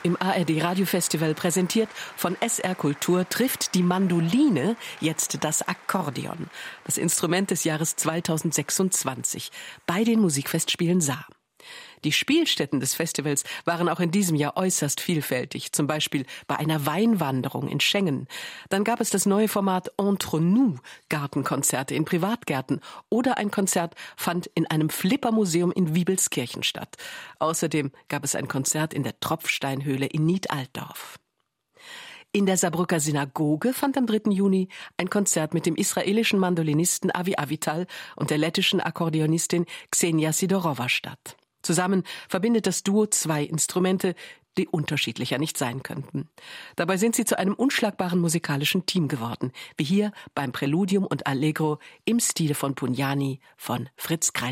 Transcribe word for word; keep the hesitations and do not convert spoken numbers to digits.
im A R D Radiofestival präsentiert von S R Kultur trifft die Mandoline jetzt das Akkordeon, das Instrument des Jahres zweitausendsechsundzwanzig, bei den Musikfestspielen Saar. Die Spielstätten des Festivals waren auch in diesem Jahr äußerst vielfältig, zum Beispiel bei einer Weinwanderung in Schengen. Dann gab es das neue Format Entre nous, Gartenkonzerte in Privatgärten, oder ein Konzert fand in einem Flippermuseum in Wiebelskirchen statt. Außerdem gab es ein Konzert in der Tropfsteinhöhle in Nied-Altdorf. In der Saarbrücker Synagoge fand am dritten Juni ein Konzert mit dem israelischen Mandolinisten Avi Avital und der lettischen Akkordeonistin Ksenia Sidorova statt. Zusammen verbindet das Duo zwei Instrumente, die unterschiedlicher nicht sein könnten. Dabei sind sie zu einem unschlagbaren musikalischen Team geworden, wie hier beim Präludium und Allegro im Stile von Pugnani von Fritz Kreisler.